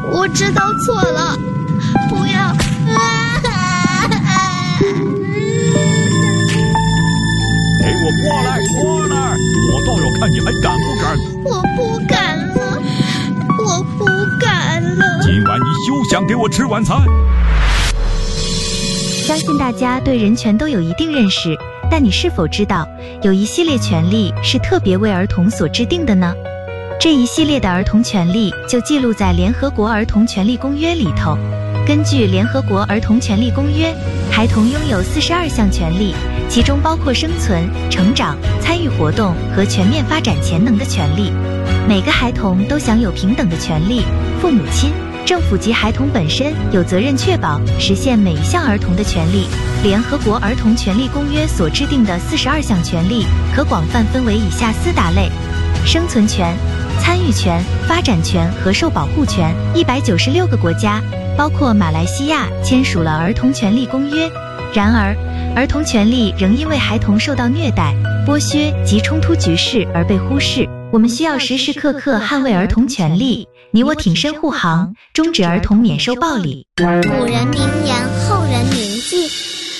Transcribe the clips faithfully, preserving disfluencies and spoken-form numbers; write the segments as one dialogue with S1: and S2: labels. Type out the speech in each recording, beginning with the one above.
S1: 我知道错了，不要！
S2: 给我过来，过来！我倒要看你还敢不敢！
S1: 我不敢了，我不敢了。
S2: 今晚你休想给我吃晚餐！
S3: 相信大家对人权都有一定认识，但你是否知道，有一系列权利是特别为儿童所制定的呢？这一系列的儿童权利就记录在联合国儿童权利公约里头。根据联合国儿童权利公约，孩童拥有四十二项权利，其中包括生存、成长、参与活动和全面发展潜能的权利。每个孩童都享有平等的权利，父母亲、政府及孩童本身有责任确保实现每一项儿童的权利。联合国儿童权利公约所制定的四十二项权利可广泛分为以下四大类：生存权、参与权、发展权和受保护权。一百九十六个国家，包括马来西亚，签署了儿童权利公约。然而，儿童权利仍因为孩童受到虐待、剥削及冲突局势而被忽视。我们需要时时刻刻捍卫儿童权利，你我挺身护航，终止儿童免受暴力。
S1: 古人名言，后人铭记。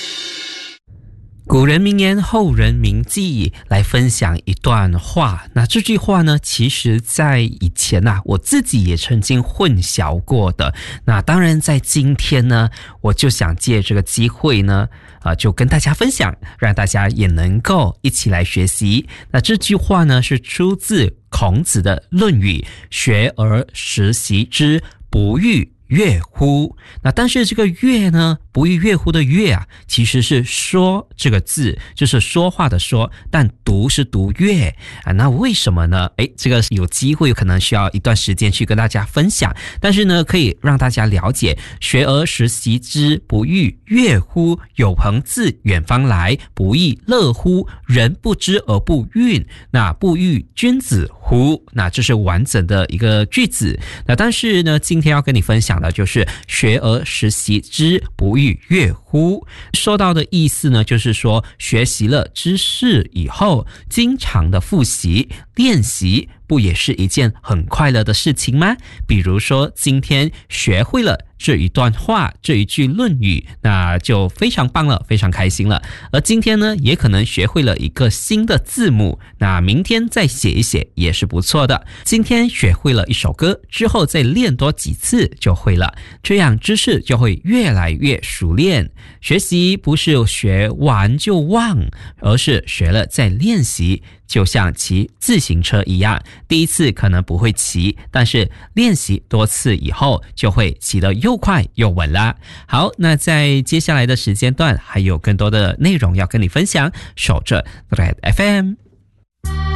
S4: 古人名言，后人铭记，来分享一段话。那这句话呢，其实在以前啊，我自己也曾经混淆过的。那当然在今天呢，我就想借这个机会呢，呃，就跟大家分享，让大家也能够一起来学习。那这句话呢，是出自孔子的《论语》，学而时习之，不亦乐乎。那但是这个乐呢，不亦乐乎的乐啊，其实是说这个字，就是说话的说，但读是读乐啊。那为什么呢？诶，这个有机会可能需要一段时间去跟大家分享，但是呢，可以让大家了解，学而时习之，不亦乐乎？有朋自远方来，不亦乐乎？人不知而不愠，那不亦君子乎？那这是完整的一个句子。那但是呢，今天要跟你分享的就是学而时习之，不亦乐乎？说到的意思呢，就是说学习了知识以后，经常的复习练习，不也是一件很快乐的事情吗？比如说今天学会了这一段话，这一句论语，那就非常棒了，非常开心了。而今天呢，也可能学会了一个新的字母，那明天再写一写也是不错的。今天学会了一首歌之后，再练多几次就会了，这样知识就会越来越熟练。学习不是学完就忘，而是学了再练习，就像骑自行车一样，第一次可能不会骑，但是练习多次以后就会骑得又快又稳啦。好，那在接下来的时间段还有更多的内容要跟你分享，守着 Red F M。